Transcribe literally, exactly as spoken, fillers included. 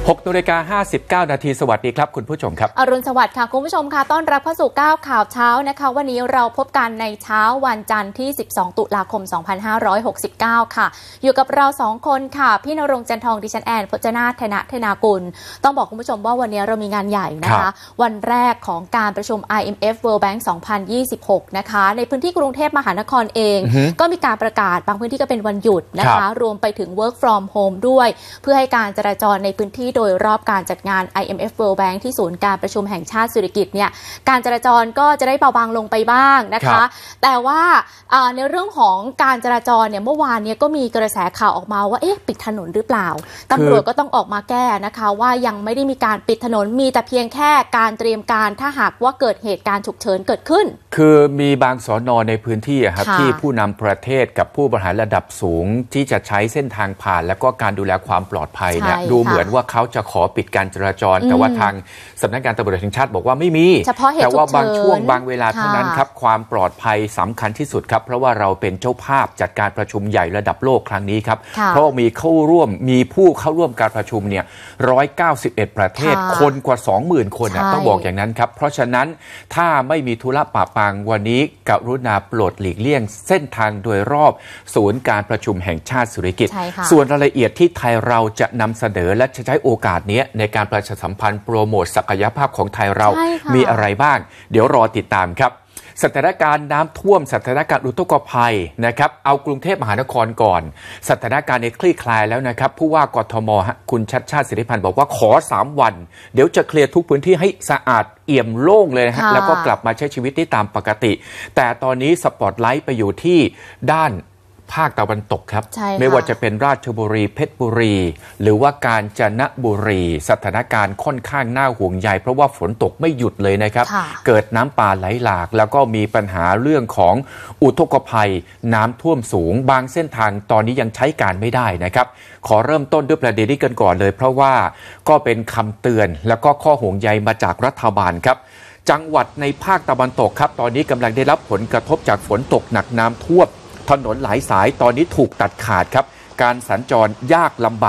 หกนาฬิกาห้าสิบเก้านาทีสวัสดีครับคุณผู้ชมครับอรุณสวัสดิ์ค่ะคุณผู้ชมค่ะต้อนรับเข้าสู่ก้าวข่าวเช้านะคะวันนี้เราพบกันในเช้าวันจันทร์ที่สิบสองตุลาคมสองพันห้าร้อยหกสิบเก้าค่ะอยู่กับเราสองคนค่ะพี่ณรงค์จันทองดิฉันแอนพจนาถธนะธนากุลต้องบอกคุณผู้ชมว่าวันนี้เรามีงานใหญ่นะคะวันแรกของการประชุม ไอ เอ็ม เอฟ World Bank สองพันยี่สิบหกนะคะในพื้นที่กรุงเทพมหานครเองก็มีการประกาศบางพื้นที่ก็เป็นวันหยุดนะคะรวมไปถึง work from home ด้วยเพื่อให้การจราจรในพื้นที่โดยรอบการจัดงาน ไอ เอ็ม เอฟ World Bank ที่ศูนย์การประชุมแห่งชาติสิริกิติ์เนี่ยการจราจรก็จะได้เบาบางลงไปบ้างนะคะแต่ว่าในเรื่องของการจราจรเนี่ยเมื่อวานเนี่ยก็มีกระแสข่าวออกมาว่าเอ๊ะปิดถนนหรือเปล่าตำรวจก็ต้องออกมาแก้นะคะว่ายังไม่ได้มีการปิดถนนมีแต่เพียงแค่การเตรียมการถ้าหากว่าเกิดเหตุการณ์ฉุกเฉินเกิดขึ้นคือมีบางสน.ในพื้นที่ครับที่ผู้นำประเทศกับผู้บริหารระดับสูงที่จะใช้เส้นทางผ่านและก็การดูแลความปลอดภัยเนี่ยดูเหมือนว่าเขาจะขอปิดการจราจรแต่ว่าทางสำนักงานตำรวจแห่งชาติบอกว่าไม่มีแต่ว่าบางช่วงบางเวลาเท่านั้นครับความปลอดภัยสำคัญที่สุดครับเพราะว่าเราเป็นเจ้าภาพจัดการประชุมใหญ่ระดับโลกครั้งนี้ครับเพราะมีเข้าร่วมมีผู้เข้าร่วมการประชุมเนี่ยหนึ่งร้อยเก้าสิบเอ็ดประเทศคนกว่า สองหมื่น คนต้องบอกอย่างนั้นครับเพราะฉะนั้นถ้าไม่มีธุระปะปังวันนี้กรุณาโปรดหลีกเลี่ยงเส้นทางโดยรอบศูนย์การประชุมแห่งชาติสิริกิติ์ส่วนรายละเอียดที่ไทยเราจะนำเสนอและจะใช้โอกาสนี้ในการประชาสัมพันธ์โปรโมทศักยภาพของไทยเรามีอะไรบ้างเดี๋ยวรอติดตามครับสถานการณ์น้ำท่วมสถานการณ์อุทกภัยนะครับเอากรุงเทพมหานครก่อนสถานการณ์ในคลี่คลายแล้วนะครับผู้ว่ากทมคุณชัชชาติสิทธิพันธ์บอกว่าขอสามวันเดี๋ยวจะเคลียร์ทุกพื้นที่ให้สะอาดเอี่ยมโล่งเลยนะฮะแล้วก็กลับมาใช้ชีวิตได้ตามปกติแต่ตอนนี้สปอตไลท์ไปอยู่ที่ด้านภาคตะวันตกครับไม่ว่าจะเป็นราชบุรีเพชรบุรีหรือว่ากาญจนบุรีสถานการณ์ค่อนข้างน่าห่วงใยเพราะว่าฝนตกไม่หยุดเลยนะครับเกิดน้ำป่าไหลหลากแล้วก็มีปัญหาเรื่องของอุทกภัยน้ำท่วมสูงบางเส้นทางตอนนี้ยังใช้การไม่ได้นะครับขอเริ่มต้นด้วยประเด็นนี้กันก่อนเลยเพราะว่าก็เป็นคำเตือนแล้วก็ข้อห่วงใยมาจากรัฐบาลครับจังหวัดในภาคตะวันตกครับตอนนี้กำลังได้รับผลกระทบจากฝนตกหนักน้ำท่วมถนนหลายสายตอนนี้ถูกตัดขาดครับการสัญจรยากลำบาก